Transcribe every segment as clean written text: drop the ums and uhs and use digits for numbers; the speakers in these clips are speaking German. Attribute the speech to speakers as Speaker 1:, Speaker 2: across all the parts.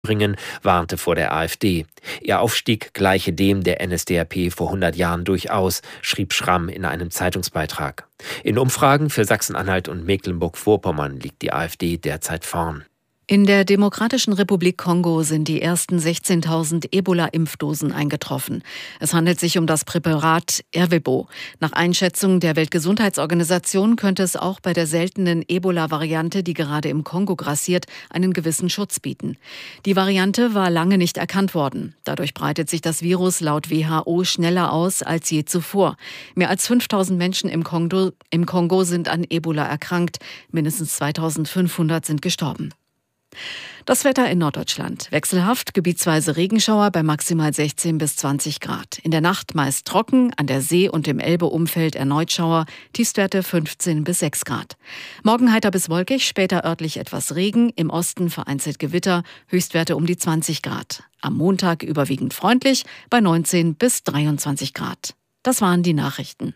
Speaker 1: bringen, warnte vor der AfD. Ihr Aufstieg gleiche dem der NSDAP vor 100 Jahren durchaus, schrieb Schramm in einem Zeitungsbeitrag. In Umfragen für Sachsen-Anhalt und Mecklenburg-Vorpommern liegt die AfD derzeit vorn.
Speaker 2: In der Demokratischen Republik Kongo sind die ersten 16.000 Ebola-Impfdosen eingetroffen. Es handelt sich um das Präparat Ervebo. Nach Einschätzung der Weltgesundheitsorganisation könnte es auch bei der seltenen Ebola-Variante, die gerade im Kongo grassiert, einen gewissen Schutz bieten. Die Variante war lange nicht erkannt worden. Dadurch breitet sich das Virus laut WHO schneller aus als je zuvor. Mehr als 5.000 Menschen im Kongo sind an Ebola erkrankt. Mindestens 2.500 sind gestorben. Das Wetter in Norddeutschland. Wechselhaft, gebietsweise Regenschauer bei maximal 16 bis 20 Grad. In der Nacht meist trocken, an der See und im Elbe-Umfeld erneut Schauer, Tiefstwerte 15 bis 6 Grad. Morgen heiter bis wolkig, später örtlich etwas Regen, im Osten vereinzelt Gewitter, Höchstwerte um die 20 Grad. Am Montag überwiegend freundlich bei 19 bis 23 Grad. Das waren die Nachrichten.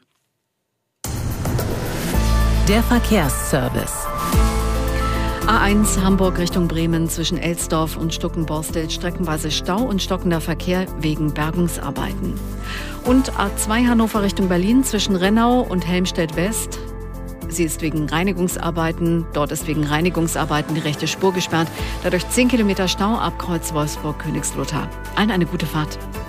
Speaker 3: Der Verkehrsservice.
Speaker 2: A1 Hamburg Richtung Bremen zwischen Elsdorf und Stuckenborstel streckenweise Stau und stockender Verkehr wegen Bergungsarbeiten. Und A2 Hannover Richtung Berlin zwischen Rennau und Helmstedt West. Dort ist wegen Reinigungsarbeiten die rechte Spur gesperrt. Dadurch 10 Kilometer Stau ab Kreuz Wolfsburg-Königslutter. Allen eine gute Fahrt.